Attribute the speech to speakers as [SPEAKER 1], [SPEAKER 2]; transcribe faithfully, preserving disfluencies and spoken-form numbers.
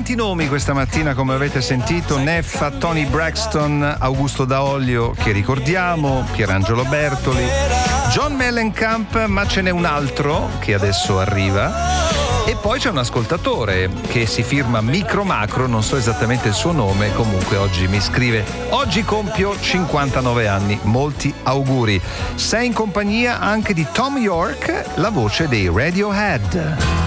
[SPEAKER 1] tanti nomi questa mattina, come avete sentito: Neffa, Tony Braxton, Augusto Daolio, che ricordiamo, Pierangelo Bertoli, John Mellencamp, ma ce n'è un altro che adesso arriva. E poi c'è un ascoltatore che si firma Micro Macro, non so esattamente il suo nome, comunque oggi mi scrive: oggi compio cinquantanove anni, molti auguri. Sei in compagnia anche di Tom York, la voce dei Radiohead.